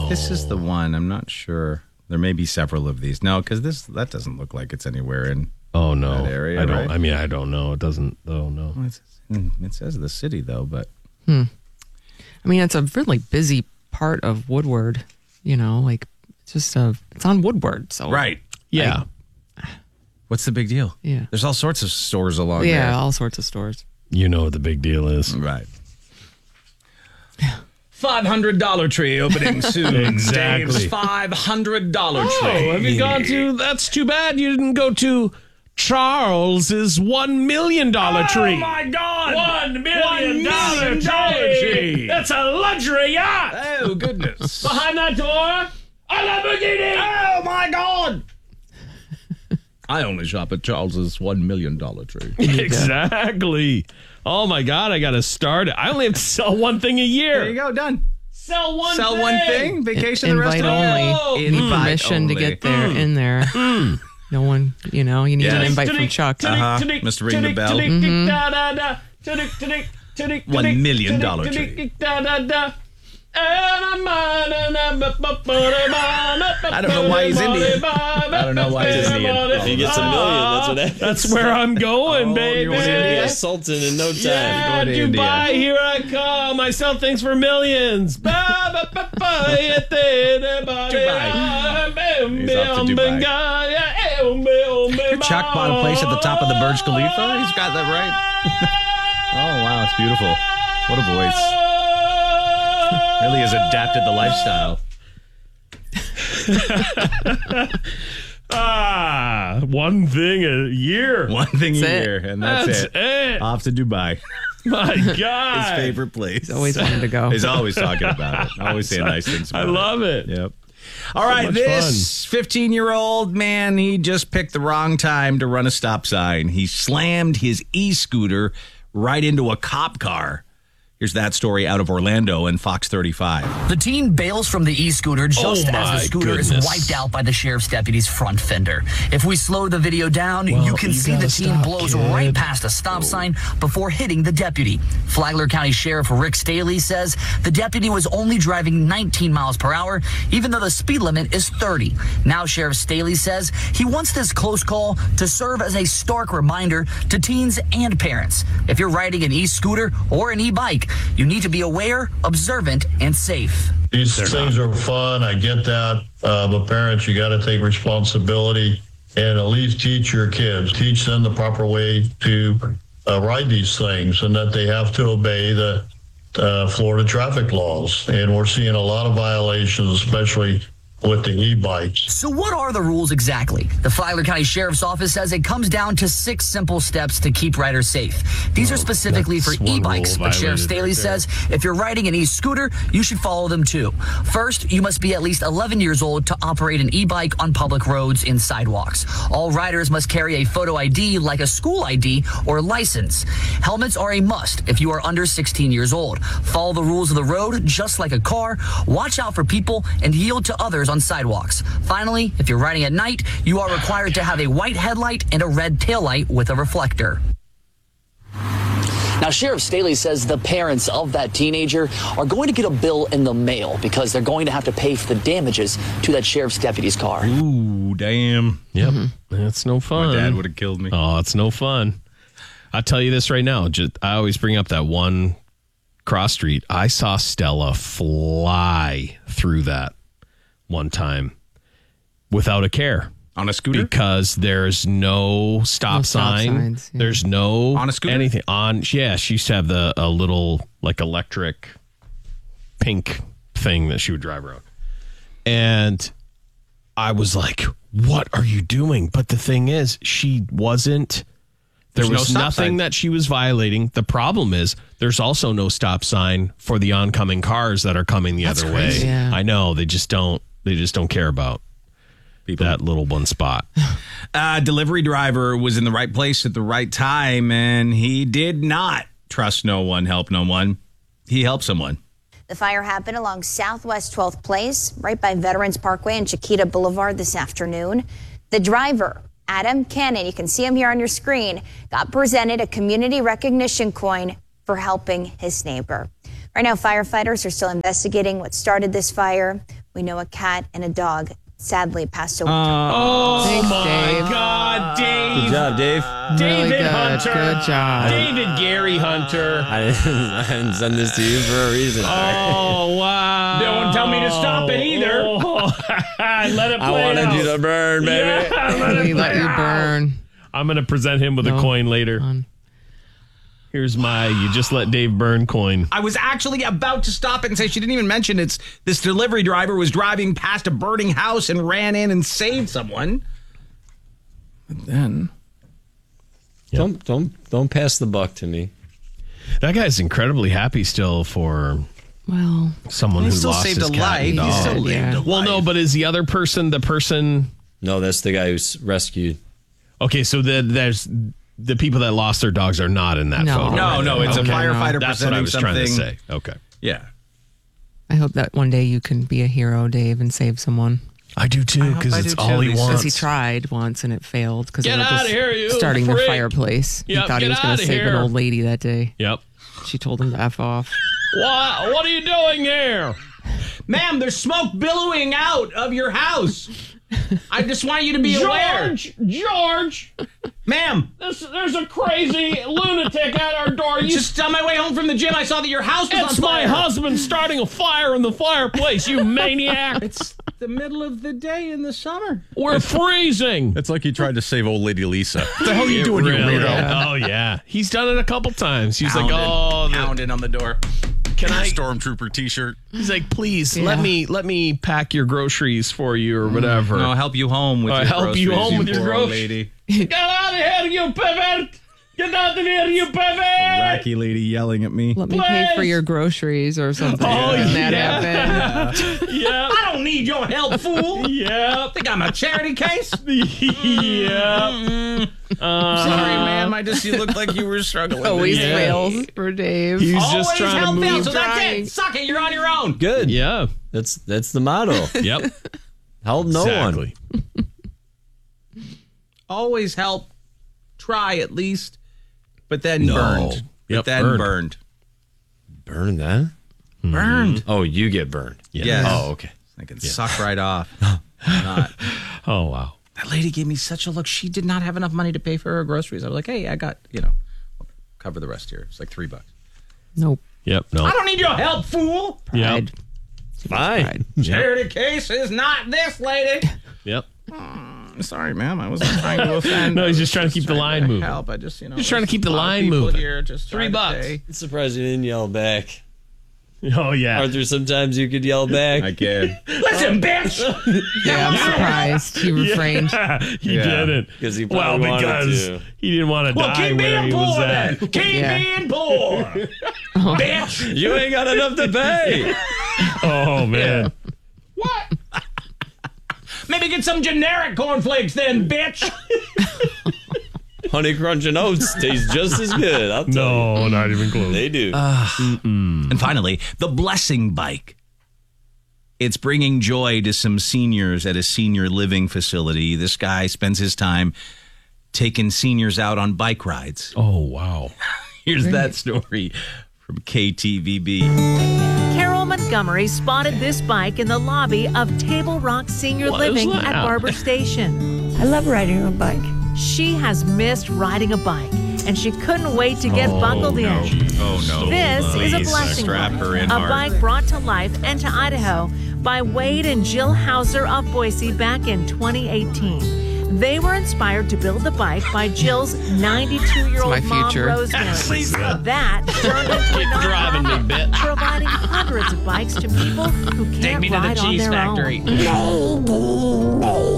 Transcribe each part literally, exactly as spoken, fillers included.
if this is the one. I'm not sure. There may be several of these. No, because this that doesn't look like it's anywhere in oh no that area. I don't. Right? I mean, I don't know. It doesn't. Oh no. Well, it's, it says the city though, but Hmm. I mean, it's a really busy part of Woodward. You know, like it's just a. It's on Woodward, so right. Yeah. I, what's the big deal? Yeah. There's all sorts of stores along yeah, there. all sorts of stores. You know what the big deal is, right? Five hundred Dollar Tree opening soon. Exactly. Dave's Five Hundred Dollar Tree. Oh, have you gone to? That's too bad you didn't go to Charles's one million dollar tree. Oh my God! One million One dollar million dollar tree. tree. That's a luxury yacht. Oh goodness! Behind that door, a Lamborghini. Oh my God! I only shop at Charles's One Million Dollar Tree. Exactly. Oh my God! I got to start. I only have to sell one thing a year. There you go. Done. Sell one Sell thing. one thing. Vacation the rest Invite of it. only. Invite Need permission only. to get there Mm. in there. Mm. No one, you know, you need Yes. an invite from Chuck. Uh-huh. Mister Ring the Bell. One million dollar tree. I don't know why he's Indian. I don't know why he's Indian. If he gets a million, that's what happens. That's where I'm going, Oh, baby. you're going to Be India? a sultan in no time. Yeah, You're going to Dubai, India. here I come. I sell things for millions. Dubai. He's off to Dubai. Chuck bought a place at the top of the Burj Khalifa. He's got that right. Oh, wow. It's beautiful. What a voice. Really has adapted the lifestyle. Ah, one thing a year. One thing That's a it. year, and that's, That's it. it. Off to Dubai. My God. His favorite place. Always wanted to go. He's always talking about it. Always saying nice things I about it. love it. Yep. All right, much this fifteen-year-old man, he just picked the wrong time to run a stop sign. He slammed his e-scooter right into a cop car. Here's that story out of Orlando and Fox thirty-five. The teen bails from the e-scooter just Oh as the my scooter is goodness. wiped out by the sheriff's deputy's front fender. If we slow the video down, Well, you can you see gotta the teen stop, blows kid. right past a stop sign before hitting the deputy. Flagler County Sheriff Rick Staley says the deputy was only driving nineteen miles per hour, even though the speed limit is thirty. Now Sheriff Staley says he wants this close call to serve as a stark reminder to teens and parents. If you're riding an e-scooter or an e-bike, you need to be aware, observant, and safe. These things are fun. I get that. Uh, but parents, you got to take responsibility and at least teach your kids, teach them the proper way to uh, ride these things and that they have to obey the uh, Florida traffic laws. And we're seeing a lot of violations, especially with the e-bikes. So what are the rules exactly? The Flagler County Sheriff's Office says it comes down to six simple steps to keep riders safe. These are specifically for that's one e-bikes, rule but Sheriff violated Staley right there. says if you're riding an e-scooter, you should follow them too. First, you must be at least eleven years old to operate an e-bike on public roads and sidewalks. All riders must carry a photo I D like a school I D or license. Helmets are a must if you are under sixteen years old. Follow the rules of the road just like a car. Watch out for people and yield to others on sidewalks. Finally, if you're riding at night, you are required to have a white headlight and a red taillight with a reflector. Now, Sheriff Staley says the parents of that teenager are going to get a bill in the mail because they're going to have to pay for the damages to that sheriff's deputy's car. Ooh, damn. Yep. That's no fun. My dad would have killed me. Oh, it's no fun. I'll tell you this right now. Just, I always bring up that one cross street. I saw Stella fly through that one time without a care. On a scooter? Because there's no stop No stop sign. signs, yeah. There's no On a scooter? anything on. Yeah, she used to have the a little like electric pink thing that she would drive around, and I was like, "What are you doing?" But the thing is, she wasn't. There There's no was stop nothing sign. that she was violating. The problem is there's also no stop sign for the oncoming cars that are coming the That's other crazy. way. Yeah. I know they just don't. They just don't care about People. that little one spot. Uh, delivery driver was in the right place at the right time, and he did not trust no one, help no one. He helped someone. The fire happened along Southwest twelfth Place, right by Veterans Parkway and Chiquita Boulevard this afternoon. The driver, Adam Cannon, you can see him here on your screen, got presented a community recognition coin for helping his neighbor. Right now, firefighters are still investigating what started this fire. We know a cat and a dog sadly passed away. Oh, Thanks, my Dave. God, Dave. Good job, Dave. David Really good. Hunter. Good job. David Gary Hunter. I didn't, I didn't send this to you for a reason. Oh, wow. Don't tell me to stop it either. Oh, let it play I wanted out. you to burn, baby. Yeah, let it We let play you out. burn. I'm going to present him with No. a coin later. Fun. Here's my you just let Dave burn coin. I was actually about to stop it and say she didn't even mention it's this delivery driver was driving past a burning house and ran in and saved someone. But then Don't don't don't pass the buck to me. That guy's incredibly happy still for Well, someone he who still lost saved his a cat life. and He dog. still lived Yeah. a Well, life. no, but is the other person the person? No, that's the guy who's rescued. Okay, so the, there's the people that lost their dogs are not in that No. photo. No, right? no, it's a Okay. firefighter That's what presenting I was something. trying to say. Okay, Yeah. I hope that one day you can be a hero, Dave, and save someone. I do too I hope because I it's do, all too. he Because wants. Because he tried once and it failed because they Get were outta just here, you starting the freak. fireplace. Yep, he thought he get was going outta to save an here. old lady that day. Yep. She told him to F off. What? What are you doing here? Ma'am, there's smoke billowing out of your house. I just want you to be aware. George, George, Ma'am, this, there's a crazy lunatic at our door. You, just on my way home from the gym, I saw that your house was it's on my fire. husband starting a fire in the fireplace, you maniac. It's the middle of the day in the summer. We're freezing. It's like he tried to save old lady Lisa. What the hell are you It doing, you really- weirdo? Oh yeah, he's done it a couple times. He's Pounding, like, oh, the- pounding on the door. can I? Stormtrooper T-shirt. He's like, please Yeah. let me let me pack your groceries for you or whatever. No, I'll help you home with I'll your help you groceries, home with your poor old groceries. lady. Get out of here, you pervert. Get out of here, you pervert. Wacky lady yelling at me. Let me pay for Please. your groceries or something. Oh, Doesn't that yeah. happen? Yeah, I don't need your help, fool. yeah, Think I'm a charity case? yeah. Sorry, ma'am. I just you looked like you were struggling. Always Yeah. fails for Dave. He's Always just trying to help move. fails, so that's trying. it. Suck it. You're on your own. Good. Yeah. That's that's the motto. Yep. Help no exactly. one. Always help. Try at least. But then No. burned. But Yep, then burned. burned. Burn that? Burned. Oh, you get burned. Yeah. Yes. Oh, okay. I can suck right off. Not. Oh wow. That lady gave me such a look. She did not have enough money to pay for her groceries. I was like, hey, I got, you know, I'll cover the rest here. It's like three bucks. Nope. Yep. No. I don't need your help, fool. Yep. Pride. Fine. Pride. Charity case is not this lady. Yep. I'm sorry, ma'am. I wasn't trying to offend. No, I he's was just trying to keep the line to moving. Help. I just, you know, Just trying to keep the there's a lot of line people moving. Here just Three trying to bucks. pay. I'm surprised you didn't yell back. Oh yeah. Aren't there sometimes you could yell back? I can. Listen, bitch. Yeah, I'm surprised he refrained. he Yeah. didn't. 'Cause he well, probably wanted because to. he didn't want to Well, die keep where being he was poor at. then. Keep Yeah. being poor. Bitch. You ain't got enough to pay. Oh man. What? Maybe get some generic cornflakes then, bitch. Honey Crunch and Oats taste just as good. I'll tell No, not even you. close. They do. And finally, the Blessing Bike. It's bringing joy to some seniors at a senior living facility. This guy spends his time taking seniors out on bike rides. Oh wow. Here's that story from K T V B. Carol Montgomery spotted this bike in the lobby of Table Rock Senior What is Living that? at Barber Station. I love riding a bike. She has missed riding a bike, and she couldn't wait to get buckled in. Oh, no. This is a Please, blessing strap bike, her in a hard. bike brought to life and to Idaho by Wade and Jill Hauser of Boise back in twenty eighteen. They were inspired to build the bike by Jill's ninety-two-year-old It's my mom, future. Rosemary. That turned into a driving me, nonprofit, bitch. providing hundreds of bikes to people who can't Take me to the ride on cheese their factory. own.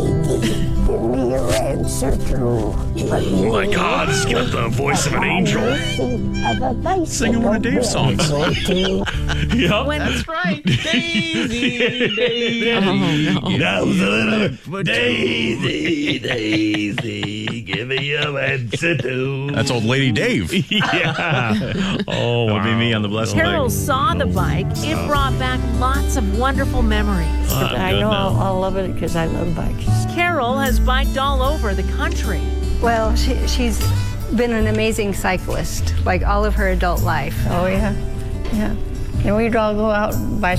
Oh my God, he's got the voice of an angel. Singing one of Dave's songs. Yep. When right. Daisy, Daisy. Oh, no. That was a little Daisy, Daisy, give me a pencil. That's old lady Dave. Yeah. Oh, That'll be me on the Blessing Carol Bike. saw the bike, it brought back lots of wonderful memories. I know I'll, I'll love it because I love bikes. Carol has biked all over the country. Well, she, she's been an amazing cyclist, like all of her adult life. Oh, yeah. Yeah. And we'd all go out by